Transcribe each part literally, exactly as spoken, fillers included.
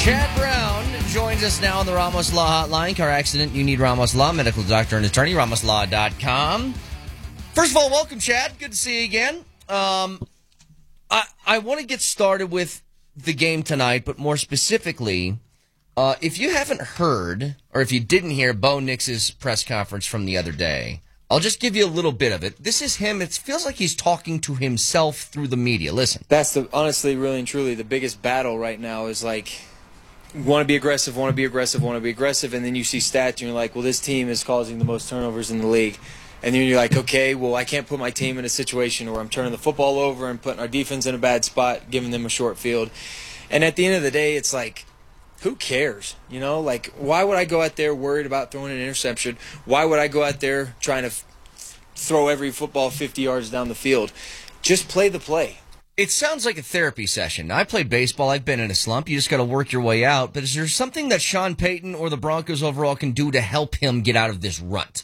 Chad Brown joins us now on the Ramos Law Hotline. Car accident, you need Ramos Law, medical doctor and attorney, ramos law dot com. First of all, welcome, Chad. Good to see you again. Um, I, I want to get started with the game tonight, but more specifically, uh, if you haven't heard, or if you didn't hear Bo Nix's press conference from the other day, I'll just give you a little bit of it. This is him. It feels like he's talking to himself through the media. Listen. That's the honestly, really and truly, the biggest battle right now is like, want to be aggressive, want to be aggressive, want to be aggressive, and then you see stats and you're like, well, this team is causing the most turnovers in the league. And then you're like, okay, well, I can't put my team in a situation where I'm turning the football over and putting our defense in a bad spot, giving them a short field. And at the end of the day, it's like, who cares? You know, like, why would I go out there worried about throwing an interception? Why would I go out there trying to f- throw every football fifty yards down the field? Just play the play. It sounds like a therapy session. I played baseball. I've been in a slump. You just got to work your way out. But is there something that Sean Payton or the Broncos overall can do to help him get out of this rut?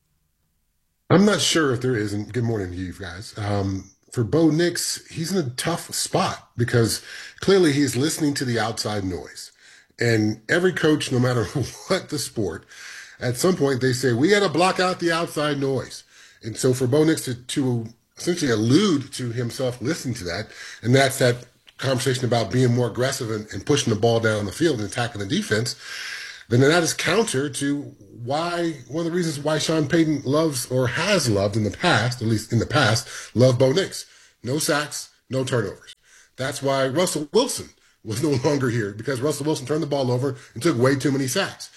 I'm not sure if there is, and good morning to you guys. Um, for Bo Nix, he's in a tough spot because clearly he's listening to the outside noise. And every coach, no matter what the sport, at some point they say, we got to block out the outside noise. And so for Bo Nix to, to essentially allude to himself listening to that, and that's that conversation about being more aggressive and, and pushing the ball down the field and attacking the defense, then that is counter to why, one of the reasons why Sean Payton loves or has loved in the past, at least in the past, loved Bo Nix. No sacks, no turnovers. That's why Russell Wilson was no longer here, because Russell Wilson turned the ball over and took way too many sacks.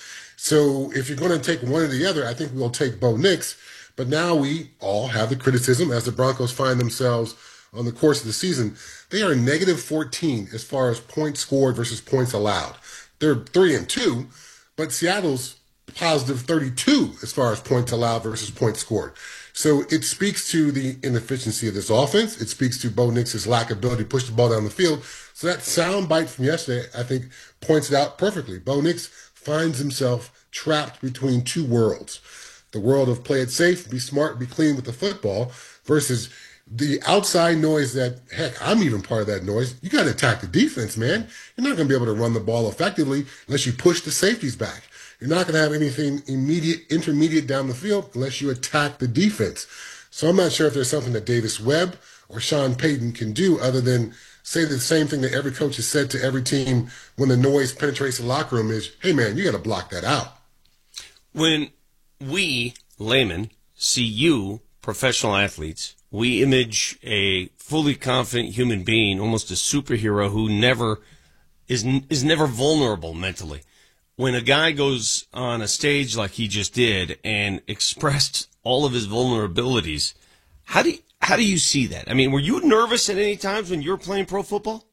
So if you're going to take one or the other, I think we'll take Bo Nix. But now we all have the criticism as the Broncos find themselves on the course of the season. They are negative fourteen as far as points scored versus points allowed. They're three and two, but Seattle's positive thirty-two as far as points allowed versus points scored. So it speaks to the inefficiency of this offense. It speaks to Bo Nix's lack of ability to push the ball down the field. So that sound bite from yesterday, I think, points it out perfectly. Bo Nix finds himself trapped between two worlds. The world of play it safe, be smart, be clean with the football, versus the outside noise that, heck, I'm even part of that noise. You got to attack the defense, man. You're not going to be able to run the ball effectively unless you push the safeties back. You're not going to have anything immediate, intermediate down the field unless you attack the defense. So I'm not sure if there's something that Davis Webb or Sean Payton can do other than say the same thing that every coach has said to every team when the noise penetrates the locker room is, hey, man, you got to block that out. When we, laymen, see you, professional athletes, we image a fully confident human being, almost a superhero who never is is never vulnerable mentally. When a guy goes on a stage like he just did and expressed all of his vulnerabilities, how do you, how do you see that? I mean, were you nervous at any times when you were playing pro football?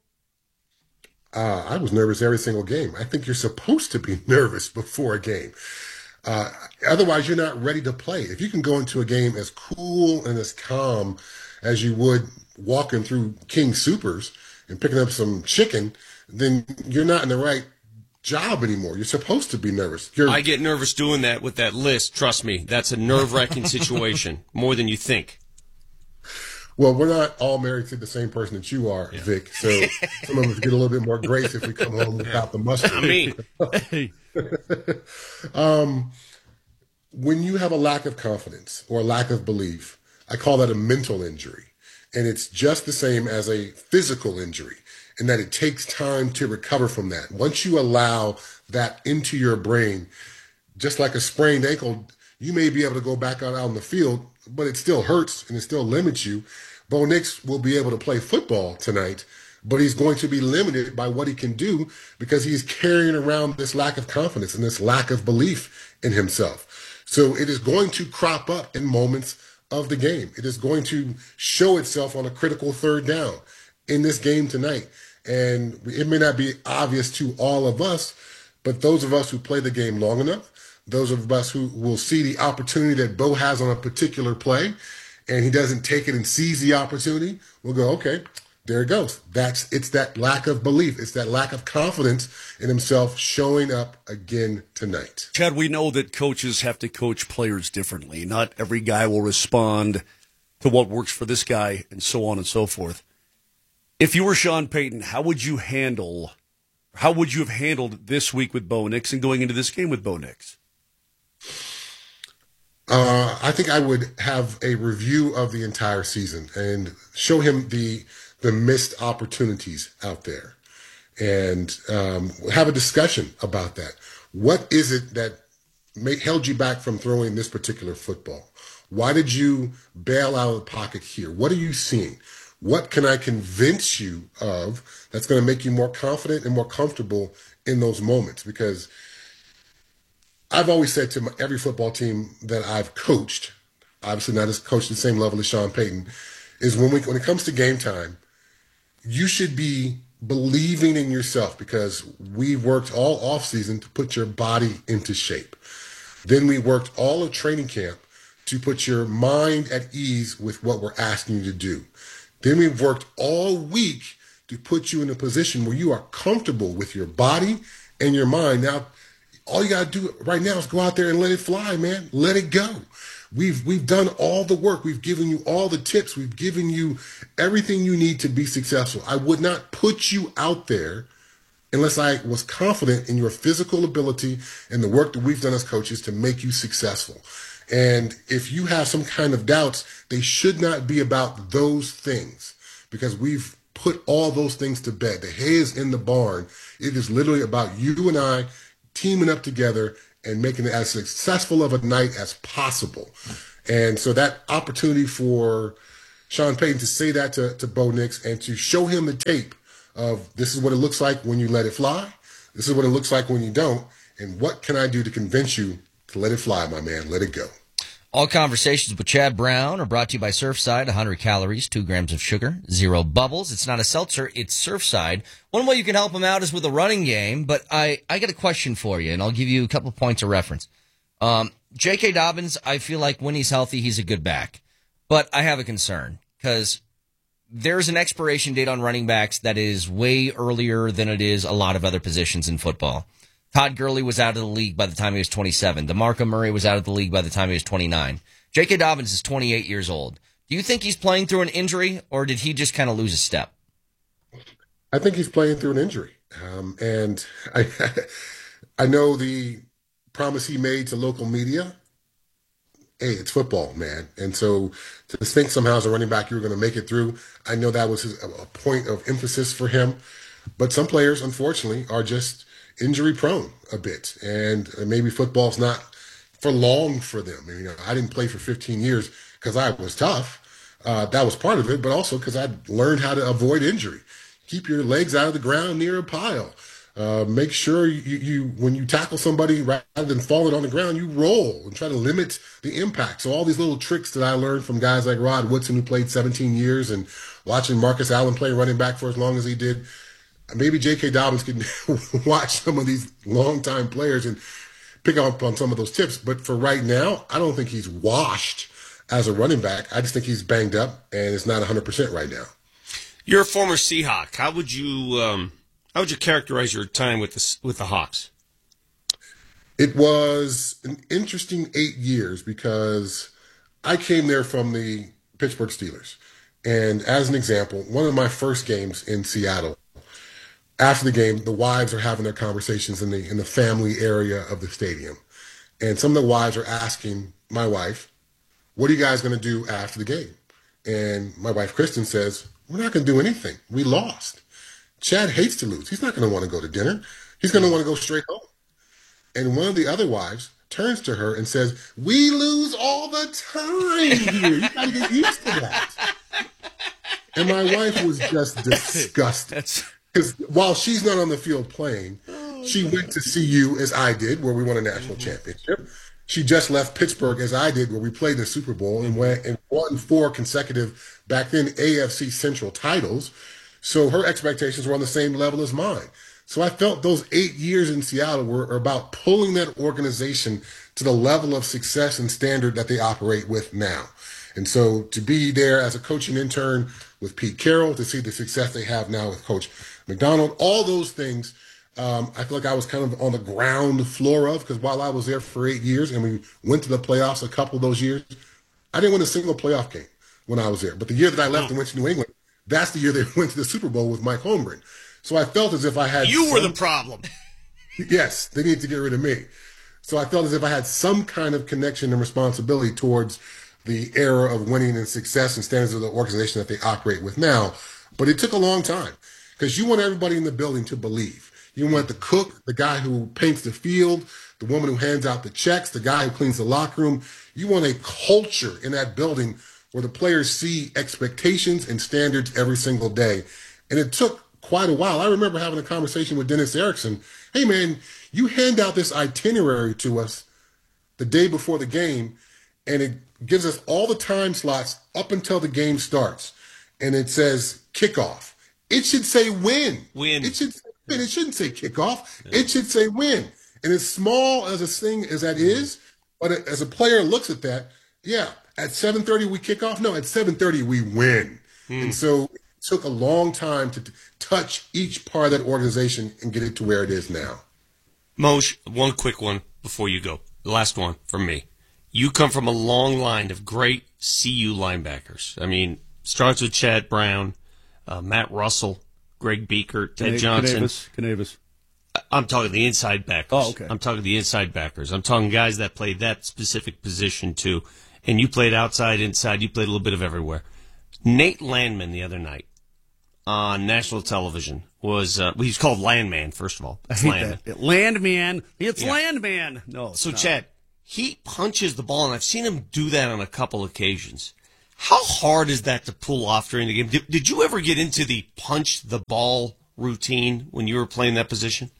Uh, I was nervous every single game. I think you're supposed to be nervous before a game. Uh, otherwise, you're not ready to play. If you can go into a game as cool and as calm as you would walking through King Supers and picking up some chicken, then you're not in the right job anymore. You're supposed to be nervous. You're, I get nervous doing that with that list. Trust me, that's a nerve-wracking situation, more than you think. Well, we're not all married to the same person that you are, yeah. Vic. So some of us get a little bit more grace if we come home without the mustard. I mean, um, when you have a lack of confidence or a lack of belief, I call that a mental injury. And it's just the same as a physical injury in that it takes time to recover from that. Once you allow that into your brain, just like a sprained ankle, you may be able to go back out, out on the field, but it still hurts and it still limits you. Bo Nix will be able to play football tonight, but he's going to be limited by what he can do because he's carrying around this lack of confidence and this lack of belief in himself. So it is going to crop up in moments of the game. It is going to show itself on a critical third down in this game tonight. And it may not be obvious to all of us, but those of us who play the game long enough, those of us who will see the opportunity that Bo has on a particular play, and he doesn't take it and seize the opportunity, we'll go, okay, there it goes. That's it's that lack of belief. It's that lack of confidence in himself showing up again tonight. Chad, we know that coaches have to coach players differently. Not every guy will respond to what works for this guy and so on and so forth. If you were Sean Payton, how would you handle how would you have handled this week with Bo Nix and going into this game with Bo Nix? Uh, I think I would have a review of the entire season and show him the the missed opportunities out there, and um, have a discussion about that. What is it that made, held you back from throwing this particular football? Why did you bail out of the pocket here? What are you seeing? What can I convince you of that's going to make you more confident and more comfortable in those moments? Because I've always said to my, every football team that I've coached, obviously not as coached at the same level as Sean Payton, is when we when it comes to game time, you should be believing in yourself, because we worked all offseason to put your body into shape. Then we worked all of training camp to put your mind at ease with what we're asking you to do. Then we've worked all week to put you in a position where you are comfortable with your body and your mind. Now, all you got to do right now is go out there and let it fly, man. Let it go. We've we've done all the work. We've given you all the tips. We've given you everything you need to be successful. I would not put you out there unless I was confident in your physical ability and the work that we've done as coaches to make you successful. And if you have some kind of doubts, they should not be about those things, because we've put all those things to bed. The hay is in the barn. It is literally about you and I teaming up together and making it as successful of a night as possible. And so that opportunity for Sean Payton to say that to, to Bo Nix and to show him the tape of this is what it looks like when you let it fly. This is what it looks like when you don't. And what can I do to convince you to let it fly, my man? Let it go. All conversations with Chad Brown are brought to you by Surfside. one hundred calories, two grams of sugar, zero bubbles. It's not a seltzer, it's Surfside. One way you can help him out is with a running game, but I, I got a question for you, and I'll give you a couple of points of reference. Um, J K. Dobbins, I feel like when he's healthy, he's a good back. But I have a concern, because there's an expiration date on running backs that is way earlier than it is a lot of other positions in football. Todd Gurley was out of the league by the time he was twenty-seven. DeMarco Murray was out of the league by the time he was twenty-nine. J K. Dobbins is twenty-eight years old. Do you think he's playing through an injury, or did he just kind of lose a step? I think he's playing through an injury. Um, and I, I know the promise he made to local media. Hey, it's football, man. And so to think somehow as a running back you were going to make it through, I know that was his, a point of emphasis for him. But some players, unfortunately, are just injury prone a bit, and maybe football's not for long for them. You know, I didn't play for fifteen years because I was tough. Uh, that was part of it, but also because I learned how to avoid injury. Keep your legs out of the ground near a pile. Uh, make sure you, you, when you tackle somebody, rather than falling on the ground, you roll and try to limit the impact. So all these little tricks that I learned from guys like Rod Woodson, who played seventeen years, and watching Marcus Allen play running back for as long as he did. Maybe J K. Dobbins can watch some of these longtime players and pick up on some of those tips. But for right now, I don't think he's washed as a running back. I just think he's banged up, and it's not one hundred percent right now. You're a former Seahawk. How would you um, how would you characterize your time with the with the Hawks? It was an interesting eight years because I came there from the Pittsburgh Steelers. And as an example, one of my first games in Seattle, after the game, the wives are having their conversations in the in the family area of the stadium. And some of the wives are asking my wife, what are you guys going to do after the game? And my wife, Kristen, says, we're not going to do anything. We lost. Chad hates to lose. He's not going to want to go to dinner. He's going to want to go straight home. And one of the other wives turns to her and says, we lose all the time here. You got to get used to that. And my wife was just disgusted. That's... Because while she's not on the field playing, she went to C U as I did, where we won a national championship. She just left Pittsburgh as I did, where we played the Super Bowl and went and won four consecutive, back then, A F C Central titles. So her expectations were on the same level as mine. So I felt those eight years in Seattle were about pulling that organization to the level of success and standard that they operate with now. And so to be there as a coaching intern with Pete Carroll, to see the success they have now with Coach McDonald, all those things, um, I feel like I was kind of on the ground floor of, because while I was there for eight years and we went to the playoffs a couple of those years, I didn't win a single playoff game when I was there. But the year that I left and went to New England, that's the year they went to the Super Bowl with Mike Holmgren. So I felt as if I had You were some- the problem. Yes, they need to get rid of me. So I felt as if I had some kind of connection and responsibility towards the era of winning and success and standards of the organization that they operate with now. But it took a long time because you want everybody in the building to believe. You want the cook, the guy who paints the field, the woman who hands out the checks, the guy who cleans the locker room. You want a culture in that building where the players see expectations and standards every single day. And it took quite a while. I remember having a conversation with Dennis Erickson. Hey, man, you hand out this itinerary to us the day before the game, and it gives us all the time slots up until the game starts. And it says kickoff. It should say win. Win. It should say win. It shouldn't say kickoff. It should say win. And as small as a thing as that is, but as a player looks at that, yeah, at seven thirty we kick off. No, at seven thirty we win. And so it took a long time to t- touch each part of that organization and get it to where it is now. Moshe, one quick one before you go. The last one from me. You come from a long line of great C U linebackers. I mean, starts with Chad Brown, uh, Matt Russell, Greg Beaker, Ted Cana- Johnson. Canavis. Canavis. I'm talking the inside backers. Oh, okay. I'm talking the inside backers. I'm talking guys that played that specific position too. And you played outside, inside. You played a little bit of everywhere. Nate Landman the other night on national television was, uh, well, he's called Landman, first of all. It's I hate Landman. that. Landman. It's Yeah. Landman. No. it's So, not. Chad, he punches the ball, and I've seen him do that on a couple occasions. How hard is that to pull off during the game? Did, did you ever get into the punch the ball routine when you were playing that position?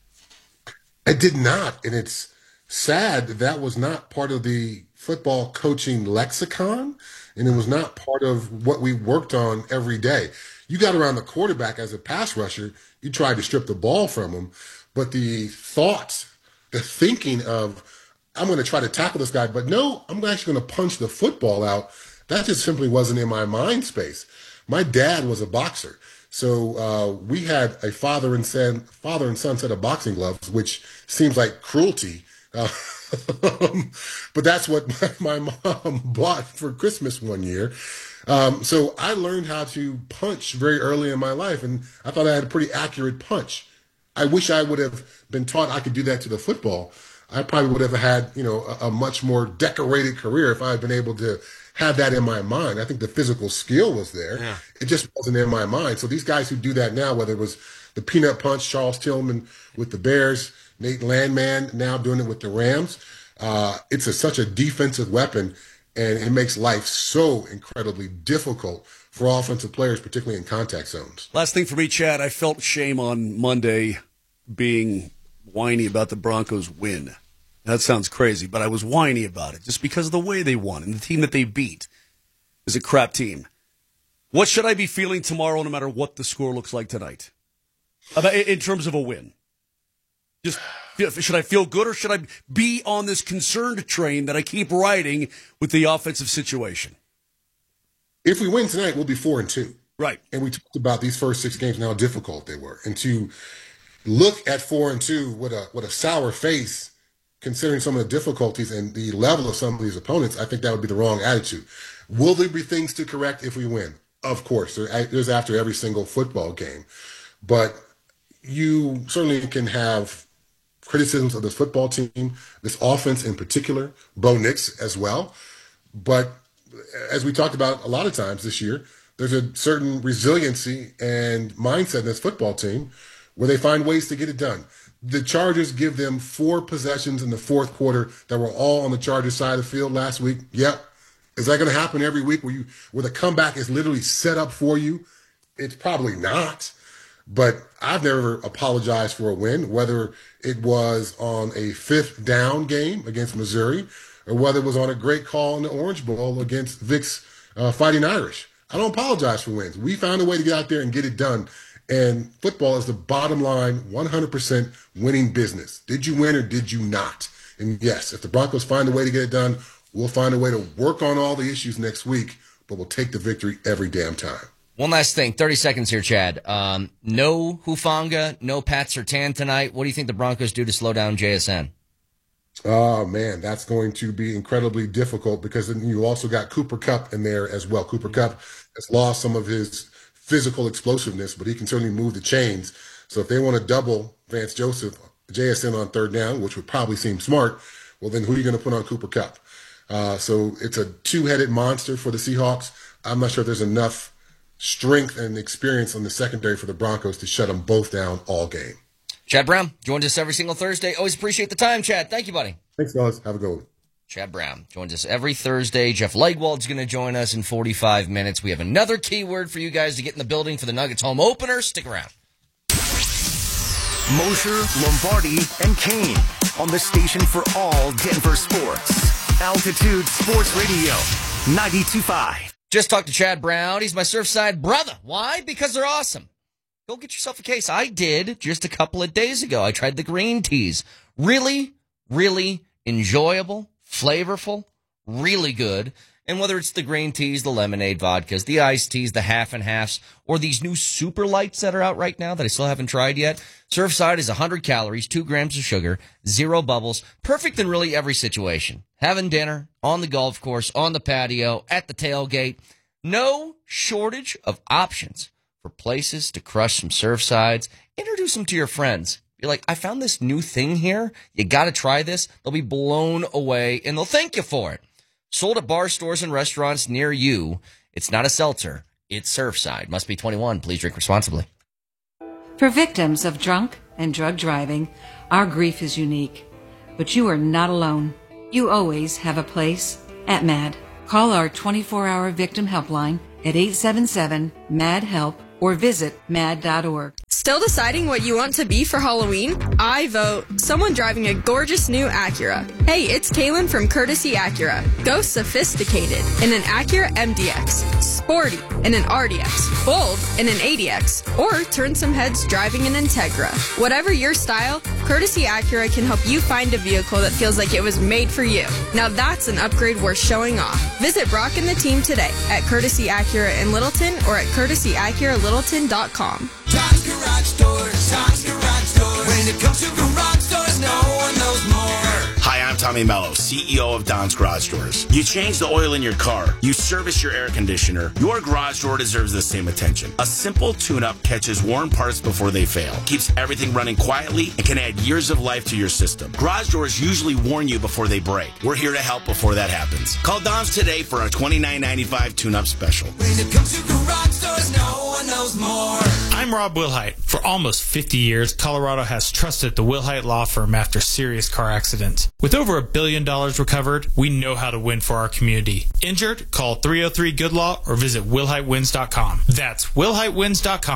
I did not, and it's sad that that was not part of the football coaching lexicon, and it was not part of what we worked on every day. You got around the quarterback as a pass rusher, you tried to strip the ball from him, but the thoughts, the thinking of, I'm going to try to tackle this guy, but no, I'm actually going to punch the football out, that just simply wasn't in my mind space. My dad was a boxer. So uh, we had a father and son, father and son set of boxing gloves, which seems like cruelty. Uh, but that's what my, my mom bought for Christmas one year. Um, so I learned how to punch very early in my life, and I thought I had a pretty accurate punch. I wish I would have been taught I could do that to the football. I probably would have had, you know, a, a much more decorated career if I had been able to have that in my mind. I think the physical skill was there. Yeah. It just wasn't in my mind. So these guys who do that now, whether it was the peanut punch, Charles Tillman with the Bears, Nate Landman now doing it with the Rams, uh, it's a, such a defensive weapon, and it makes life so incredibly difficult for offensive players, particularly in contact zones. Last thing for me, Chad, I felt shame on Monday being whiny about the Broncos' win. That sounds crazy, but I was whiny about it just because of the way they won and the team that they beat is a crap team. What should I be feeling tomorrow, no matter what the score looks like tonight, about in terms of a win? Just should I feel good, or should I be on this concerned train that I keep riding with the offensive situation? If we win tonight, we'll be four and two. Right. And we talked about these first six games and how difficult they were. And to look at four and two with a with a sour face, considering some of the difficulties and the level of some of these opponents, I think that would be the wrong attitude. Will there be things to correct if we win? Of course. There, there's after every single football game. But you certainly can have criticisms of this football team, this offense in particular, Bo Nix as well. But as we talked about a lot of times this year, there's a certain resiliency and mindset in this football team where they find ways to get it done. The Chargers give them four possessions in the fourth quarter that were all on the Chargers side of the field last week. Yep. Is that going to happen every week where you where the comeback is literally set up for you? It's probably not. But I've never apologized for a win, whether it was on a fifth down game against Missouri or whether it was on a great call in the Orange Bowl against Vic's uh, Fighting Irish. I don't apologize for wins. We found a way to get out there and get it done. And football is the bottom line, one hundred percent winning business. Did you win or did you not? And yes, if the Broncos find a way to get it done, we'll find a way to work on all the issues next week, but we'll take the victory every damn time. One last thing, thirty seconds here, Chad. Um, no Hufanga, no Pat Surtain tonight. What do you think the Broncos do to slow down J S N? Oh, man, that's going to be incredibly difficult because then you also got Cooper Kupp in there as well. Cooper Kupp has lost some of his physical explosiveness, but he can certainly move the chains. So if they want to double Vance Joseph, J S N on third down, which would probably seem smart, well, then who are you going to put on Cooper Kupp? Uh, so it's a two-headed monster for the Seahawks. I'm not sure if there's enough strength and experience on the secondary for the Broncos to shut them both down all game. Chad Brown joins us every single Thursday. Always appreciate the time, Chad. Thank you, buddy. Thanks, guys. Have a good one. Chad Brown joins us every Thursday. Jeff Legwold's going to join us in forty-five minutes. We have another keyword for you guys to get in the building for the Nuggets home opener. Stick around. Mosher, Lombardi, and Kane on the station for all Denver sports. Altitude Sports Radio, ninety-two point five. Just talked to Chad Brown. He's my Surfside brother. Why? Because they're awesome. Go get yourself a case. I did just a couple of days ago. I tried the green teas. Really, really enjoyable, flavorful, really good. And whether it's the green teas, the lemonade vodkas, the iced teas, the half and halves, or these new super lights that are out right now that I still haven't tried yet, Surfside is one hundred calories, two grams of sugar, zero bubbles, perfect in really every situation. Having dinner, on the golf course, on the patio, at the tailgate. No shortage of options for places to crush some Surfsides. Introduce them to your friends. You're like, I found this new thing here. You got to try this. They'll be blown away, and they'll thank you for it. Sold at bar stores and restaurants near you. It's not a seltzer. It's Surfside. Must be twenty-one. Please drink responsibly. For victims of drunk and drug driving, our grief is unique. But you are not alone. You always have a place at MAD. Call our twenty-four hour victim helpline at eight seven seven, M A D, HELP or visit mad dot org. Still deciding what you want to be for Halloween? I vote someone driving a gorgeous new Acura. Hey, it's Kaylin from Courtesy Acura. Go sophisticated in an Acura M D X, sporty in an R D X, bold in an A D X, or turn some heads driving an Integra. Whatever your style, Courtesy Acura can help you find a vehicle that feels like it was made for you. Now that's an upgrade worth showing off. Visit Brock and the team today at Courtesy Acura in Littleton or at courtesy acura littleton dot com. Don's Garage Doors, Don's Garage Doors. When it comes to garage doors, no one knows more. Hi, I'm Tommy Mello, C E O of Don's Garage Doors. You change the oil in your car, you service your air conditioner, your garage door deserves the same attention. A simple tune-up catches worn parts before they fail, keeps everything running quietly, and can add years of life to your system. Garage doors usually warn you before they break. We're here to help before that happens. Call Don's today for a twenty-nine ninety-five tune-up special. When it comes to garage doors, no one knows more. I'm Rob Wilhite. For almost fifty years, Colorado has trusted the Wilhite Law Firm after serious car accidents. With over a billion dollars recovered, we know how to win for our community. Injured? Call three oh three good law or visit wilhite wins dot com. That's wilhite wins dot com.